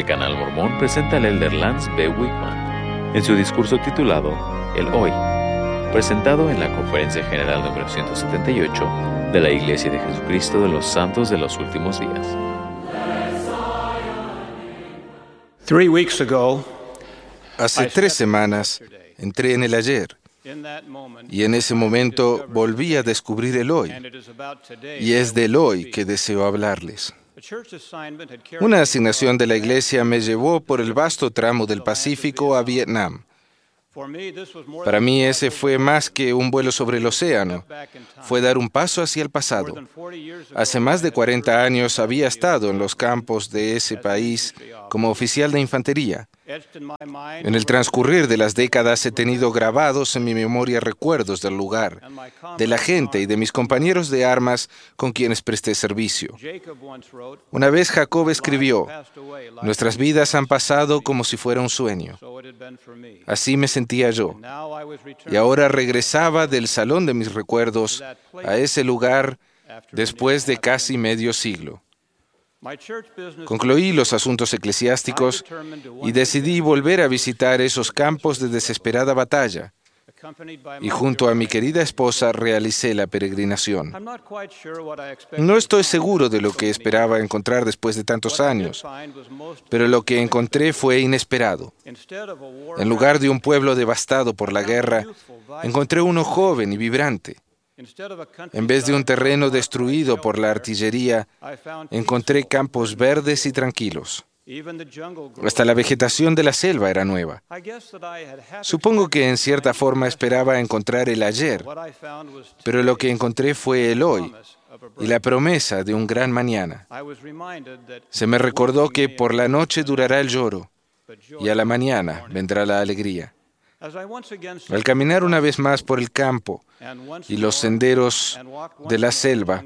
Canal Mormón presenta al elder Lance B. Wickman en su discurso titulado El Hoy, presentado en la Conferencia General número 178 de la Iglesia de Jesucristo de los Santos de los Últimos Días. 3 weeks ago, Hace 3 semanas entré en el ayer y en ese momento volví a descubrir el hoy, y es del hoy que deseo hablarles. Una asignación de la iglesia me llevó por el vasto tramo del Pacífico a Vietnam. Para mí ese fue más que un vuelo sobre el océano, fue dar un paso hacia el pasado. Hace más de 40 años había estado en los campos de ese país como oficial de infantería. En el transcurrir de las décadas he tenido grabados en mi memoria recuerdos del lugar, de la gente y de mis compañeros de armas con quienes presté servicio. Una vez Jacob escribió: "Nuestras vidas han pasado como si fuera un sueño". Así me sentía yo. Y ahora regresaba del salón de mis recuerdos a ese lugar después de casi medio siglo. Concluí los asuntos eclesiásticos y decidí volver a visitar esos campos de desesperada batalla. Y junto a mi querida esposa realicé la peregrinación. No estoy seguro de lo que esperaba encontrar después de tantos años, pero lo que encontré fue inesperado. En lugar de un pueblo devastado por la guerra, encontré uno joven y vibrante. En vez de un terreno destruido por la artillería, encontré campos verdes y tranquilos. Hasta la vegetación de la selva era nueva. Supongo que en cierta forma esperaba encontrar el ayer, pero lo que encontré fue el hoy y la promesa de un gran mañana. Se me recordó que por la noche durará el lloro y a la mañana vendrá la alegría. Al caminar una vez más por el campo y los senderos de la selva,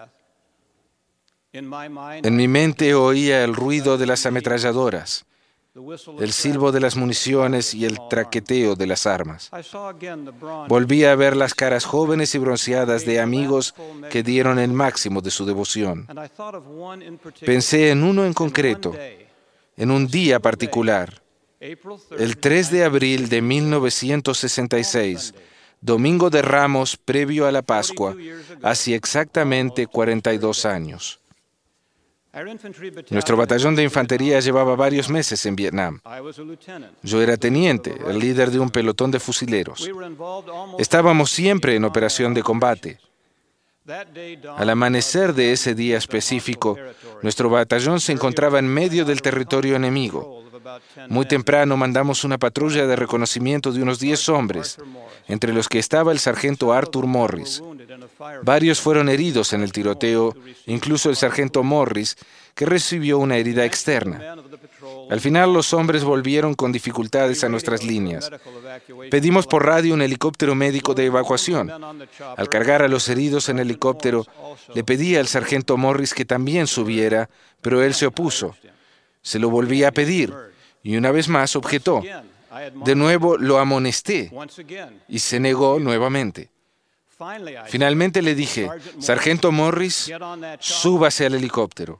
en mi mente oía el ruido de las ametralladoras, el silbo de las municiones y el traqueteo de las armas. Volví a ver las caras jóvenes y bronceadas de amigos que dieron el máximo de su devoción. Pensé en uno en concreto, en un día particular, el 3 de abril de 1966, Domingo de Ramos previo a la Pascua, hace exactamente 42 años. Nuestro batallón de infantería llevaba varios meses en Vietnam. Yo era teniente, el líder de un pelotón de fusileros. Estábamos siempre en operación de combate. Al amanecer de ese día específico, nuestro batallón se encontraba en medio del territorio enemigo. Muy temprano mandamos una patrulla de reconocimiento de unos 10 hombres, entre los que estaba el sargento Arthur Morris. Varios fueron heridos en el tiroteo, incluso el sargento Morris, que recibió una herida externa. Al final los hombres volvieron con dificultades a nuestras líneas. Pedimos por radio un helicóptero médico de evacuación. Al cargar a los heridos en helicóptero, le pedí al sargento Morris que también subiera, pero él se opuso. Se lo volví a pedir, y una vez más objetó. De nuevo lo amonesté, y se negó nuevamente. Finalmente le dije: "Sargento Morris, súbase al helicóptero".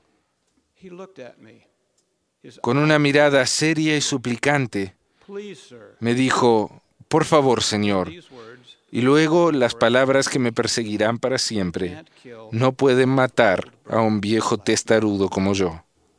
Con una mirada seria y suplicante, me dijo: "Por favor, señor", y luego las palabras que me perseguirán para siempre: "No pueden matar a un viejo testarudo como yo".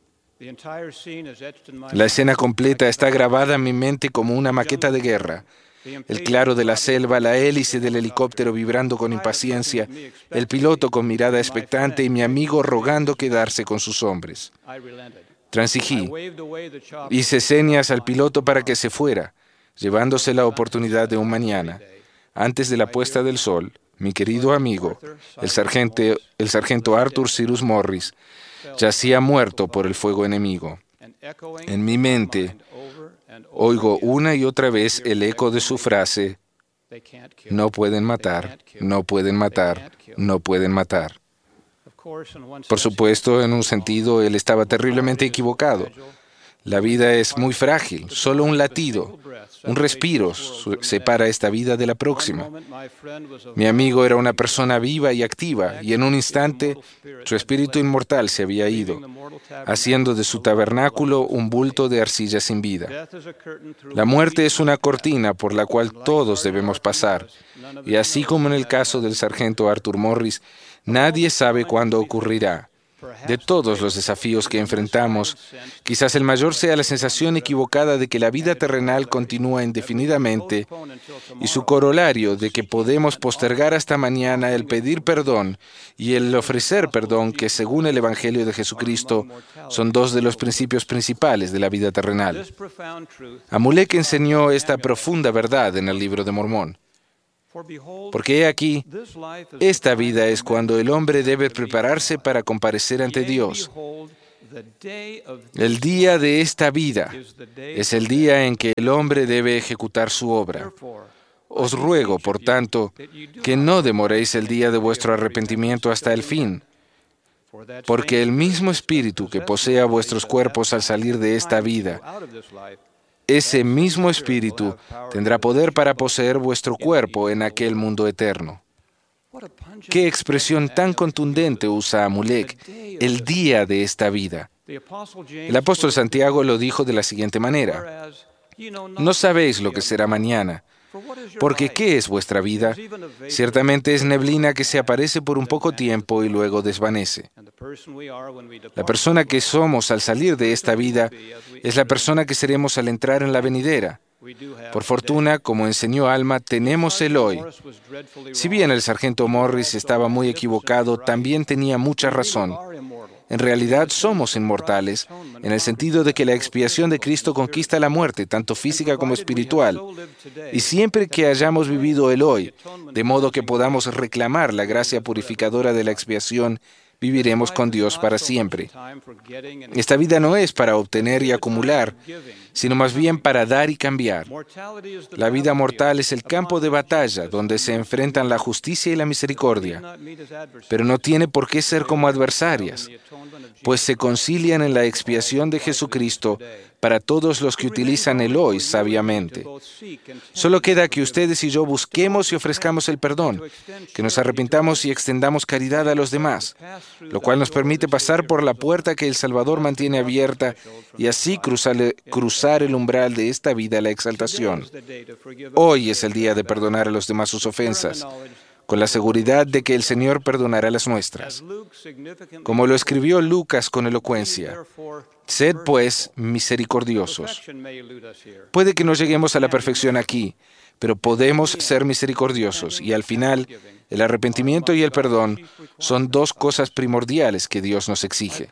La escena completa está grabada en mi mente como una maqueta de guerra. El claro de la selva, la hélice del helicóptero vibrando con impaciencia, el piloto con mirada expectante y mi amigo rogando quedarse con sus hombres. Transigí. Hice señas al piloto para que se fuera, llevándose la oportunidad de un mañana. Antes de la puesta del sol, mi querido amigo, el sargento Arthur Cyrus Morris, yacía muerto por el fuego enemigo. En mi mente, oigo una y otra vez el eco de su frase: "No pueden matar, no pueden matar, no pueden matar". Por supuesto, en un sentido, él estaba terriblemente equivocado. La vida es muy frágil, solo un latido, un respiro separa esta vida de la próxima. Mi amigo era una persona viva y activa, y en un instante su espíritu inmortal se había ido, haciendo de su tabernáculo un bulto de arcilla sin vida. La muerte es una cortina por la cual todos debemos pasar, y así como en el caso del sargento Arthur Morris, nadie sabe cuándo ocurrirá. De todos los desafíos que enfrentamos, quizás el mayor sea la sensación equivocada de que la vida terrenal continúa indefinidamente y su corolario de que podemos postergar hasta mañana el pedir perdón y el ofrecer perdón, que según el Evangelio de Jesucristo son dos de los principios principales de la vida terrenal. Amulek enseñó esta profunda verdad en el Libro de Mormón. Porque he aquí, esta vida es cuando el hombre debe prepararse para comparecer ante Dios. El día de esta vida es el día en que el hombre debe ejecutar su obra. Os ruego, por tanto, que no demoréis el día de vuestro arrepentimiento hasta el fin, porque el mismo Espíritu que posea vuestros cuerpos al salir de esta vida, ese mismo Espíritu tendrá poder para poseer vuestro cuerpo en aquel mundo eterno. ¿Qué expresión tan contundente usa Amulek? El día de esta vida. El apóstol Santiago lo dijo de la siguiente manera: no sabéis lo que será mañana, porque ¿qué es vuestra vida? Ciertamente es neblina que se aparece por un poco tiempo y luego desvanece. La persona que somos al salir de esta vida es la persona que seremos al entrar en la venidera. Por fortuna, como enseñó Alma, tenemos el hoy. Si bien el sargento Morris estaba muy equivocado, también tenía mucha razón. En realidad somos inmortales, en el sentido de que la expiación de Cristo conquista la muerte, tanto física como espiritual. Y siempre que hayamos vivido el hoy, de modo que podamos reclamar la gracia purificadora de la expiación, viviremos con Dios para siempre. Esta vida no es para obtener y acumular, sino más bien para dar y cambiar. La vida mortal es el campo de batalla donde se enfrentan la justicia y la misericordia, pero no tiene por qué ser como adversarias, pues se concilian en la expiación de Jesucristo para todos los que utilizan el hoy sabiamente. Solo queda que ustedes y yo busquemos y ofrezcamos el perdón, que nos arrepintamos y extendamos caridad a los demás, lo cual nos permite pasar por la puerta que el Salvador mantiene abierta y así cruzar el umbral de esta vida a la exaltación. Hoy es el día de perdonar a los demás sus ofensas, con la seguridad de que el Señor perdonará las nuestras. Como lo escribió Lucas con elocuencia: sed pues misericordiosos. Puede que no lleguemos a la perfección aquí, pero podemos ser misericordiosos, y al final, el arrepentimiento y el perdón son dos cosas primordiales que Dios nos exige.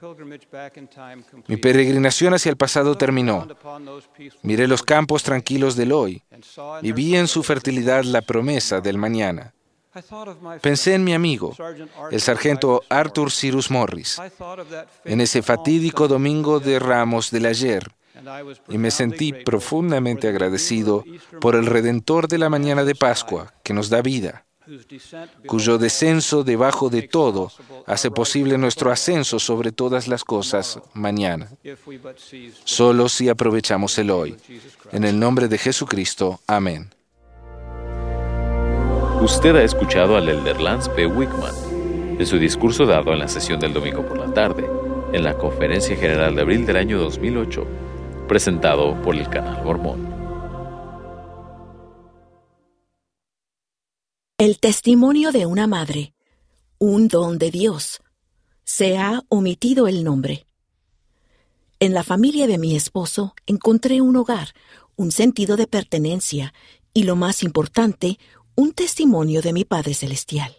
Mi peregrinación hacia el pasado terminó. Miré los campos tranquilos del hoy y vi en su fertilidad la promesa del mañana. Pensé en mi amigo, el sargento Arthur Cyrus Morris, en ese fatídico domingo de Ramos del ayer, y me sentí profundamente agradecido por el Redentor de la mañana de Pascua, que nos da vida, cuyo descenso debajo de todo hace posible nuestro ascenso sobre todas las cosas mañana. Solo si aprovechamos el hoy. En el nombre de Jesucristo. Amén. Usted ha escuchado al elder Lance B. Wickman de su discurso dado en la sesión del domingo por la tarde, en la Conferencia General de abril del año 2008, presentado por el Canal Mormón. El testimonio de una madre, un don de Dios. Se ha omitido el nombre. En la familia de mi esposo encontré un hogar, un sentido de pertenencia y, lo más importante, un testimonio de mi Padre Celestial.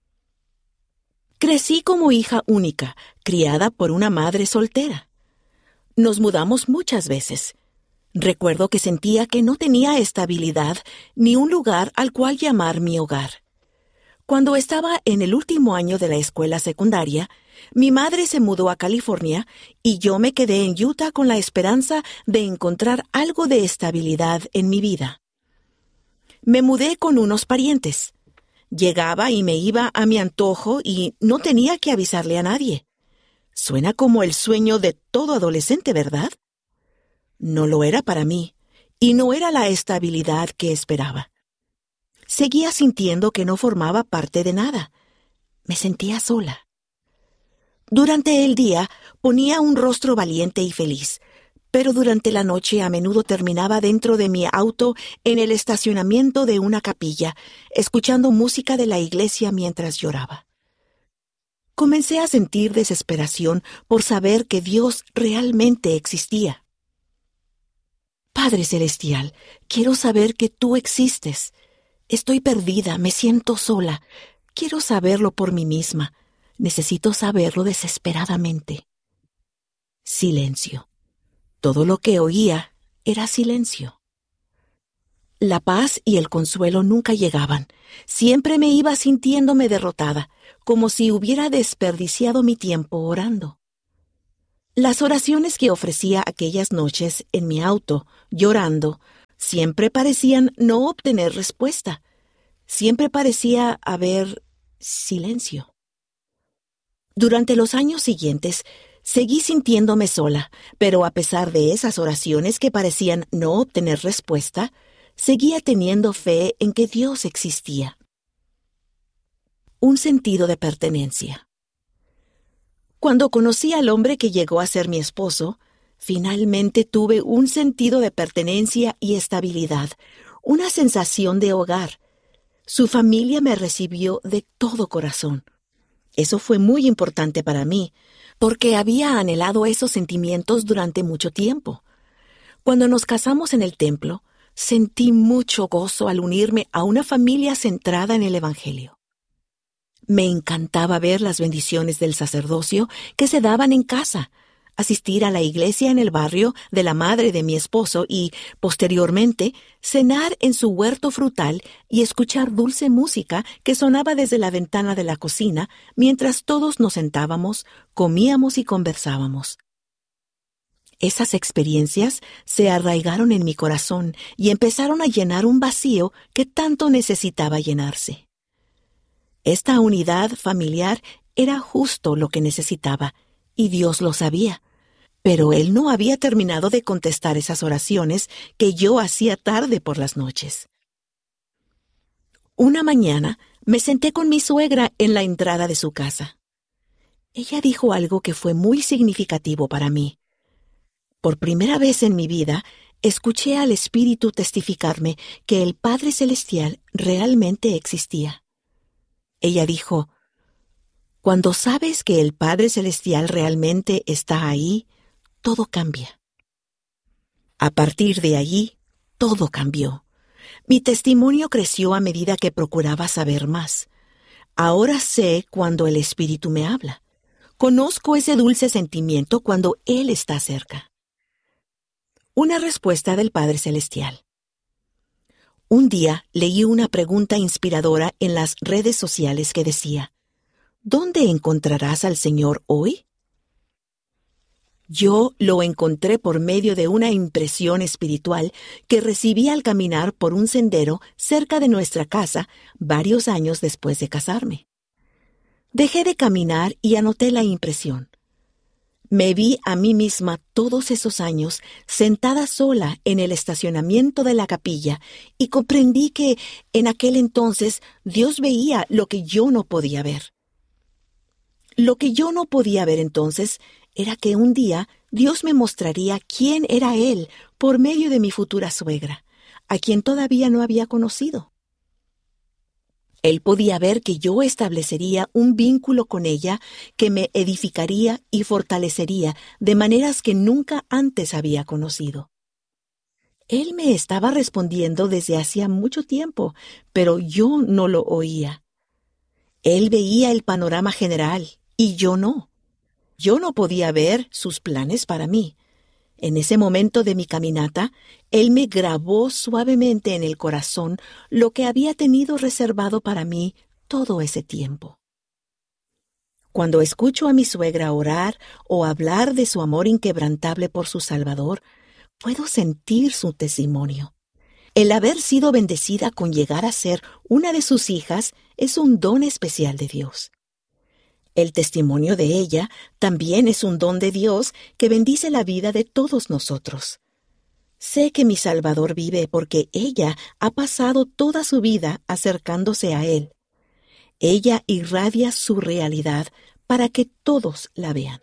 Crecí como hija única, criada por una madre soltera. Nos mudamos muchas veces. Recuerdo que sentía que no tenía estabilidad ni un lugar al cual llamar mi hogar. Cuando estaba en el último año de la escuela secundaria, mi madre se mudó a California y yo me quedé en Utah con la esperanza de encontrar algo de estabilidad en mi vida. Me mudé con unos parientes. Llegaba y me iba a mi antojo y no tenía que avisarle a nadie. Suena como el sueño de todo adolescente, ¿verdad? No lo era para mí, y no era la estabilidad que esperaba. Seguía sintiendo que no formaba parte de nada. Me sentía sola. Durante el día ponía un rostro valiente y feliz, pero durante la noche a menudo terminaba dentro de mi auto en el estacionamiento de una capilla, escuchando música de la iglesia mientras lloraba. Comencé a sentir desesperación por saber que Dios realmente existía. Padre Celestial, quiero saber que tú existes. Estoy perdida, me siento sola. Quiero saberlo por mí misma. Necesito saberlo desesperadamente. Silencio. Todo lo que oía era silencio. La paz y el consuelo nunca llegaban. Siempre me iba sintiéndome derrotada, como si hubiera desperdiciado mi tiempo orando. Las oraciones que ofrecía aquellas noches en mi auto, llorando, siempre parecían no obtener respuesta. Siempre parecía haber silencio. Durante los años siguientes, seguí sintiéndome sola, pero a pesar de esas oraciones que parecían no obtener respuesta, seguía teniendo fe en que Dios existía. Un sentido de pertenencia. Cuando conocí al hombre que llegó a ser mi esposo, finalmente tuve un sentido de pertenencia y estabilidad, una sensación de hogar. Su familia me recibió de todo corazón. Eso fue muy importante para mí, porque había anhelado esos sentimientos durante mucho tiempo. Cuando nos casamos en el templo, sentí mucho gozo al unirme a una familia centrada en el Evangelio. Me encantaba ver las bendiciones del sacerdocio que se daban en casa, asistir a la iglesia en el barrio de la madre de mi esposo y, posteriormente, cenar en su huerto frutal y escuchar dulce música que sonaba desde la ventana de la cocina mientras todos nos sentábamos, comíamos y conversábamos. Esas experiencias se arraigaron en mi corazón y empezaron a llenar un vacío que tanto necesitaba llenarse. Esta unidad familiar era justo lo que necesitaba, y Dios lo sabía. Pero Él no había terminado de contestar esas oraciones que yo hacía tarde por las noches. Una mañana me senté con mi suegra en la entrada de su casa. Ella dijo algo que fue muy significativo para mí. Por primera vez en mi vida, escuché al Espíritu testificarme que el Padre Celestial realmente existía. Ella dijo: cuando sabes que el Padre Celestial realmente está ahí, todo cambia. A partir de allí, todo cambió. Mi testimonio creció a medida que procuraba saber más. Ahora sé cuando el Espíritu me habla. Conozco ese dulce sentimiento cuando Él está cerca. Una respuesta del Padre Celestial. Un día leí una pregunta inspiradora en las redes sociales que decía: ¿dónde encontrarás al Señor hoy? Yo lo encontré por medio de una impresión espiritual que recibí al caminar por un sendero cerca de nuestra casa varios años después de casarme. Dejé de caminar y anoté la impresión. Me vi a mí misma todos esos años sentada sola en el estacionamiento de la capilla y comprendí que en aquel entonces Dios veía lo que yo no podía ver. Lo que yo no podía ver entonces era que un día Dios me mostraría quién era Él por medio de mi futura suegra, a quien todavía no había conocido. Él podía ver que yo establecería un vínculo con ella que me edificaría y fortalecería de maneras que nunca antes había conocido. Él me estaba respondiendo desde hacía mucho tiempo, pero yo no lo oía. Él veía el panorama general y yo no. Yo no podía ver sus planes para mí. En ese momento de mi caminata, Él me grabó suavemente en el corazón lo que había tenido reservado para mí todo ese tiempo. Cuando escucho a mi suegra orar o hablar de su amor inquebrantable por su Salvador, puedo sentir su testimonio. El haber sido bendecida con llegar a ser una de sus hijas es un don especial de Dios. El testimonio de ella también es un don de Dios que bendice la vida de todos nosotros. Sé que mi Salvador vive porque ella ha pasado toda su vida acercándose a Él. Ella irradia su realidad para que todos la vean.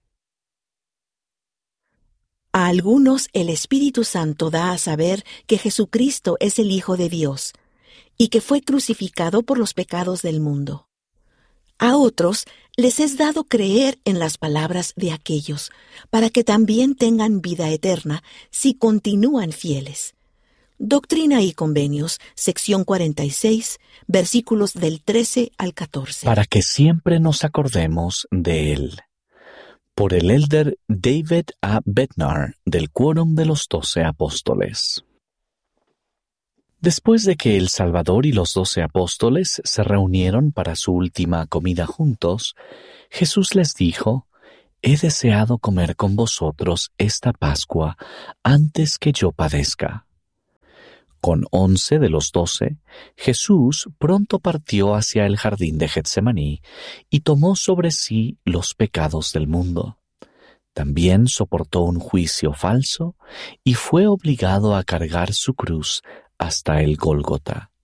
A algunos el Espíritu Santo da a saber que Jesucristo es el Hijo de Dios y que fue crucificado por los pecados del mundo. A otros les es dado creer en las palabras de aquellos, para que también tengan vida eterna si continúan fieles. Doctrina y Convenios, sección 46, versículos del 13 al 14. Para que siempre nos acordemos de él. Por el elder David A. Bednar, del Quórum de los 12 Apóstoles. Después de que el Salvador y los 12 apóstoles se reunieron para su última comida juntos, Jesús les dijo: «He deseado comer con vosotros esta Pascua antes que yo padezca». Con 11 de los 12, Jesús pronto partió hacia el jardín de Getsemaní y tomó sobre sí los pecados del mundo. También soportó un juicio falso y fue obligado a cargar su cruz hasta el Gólgota.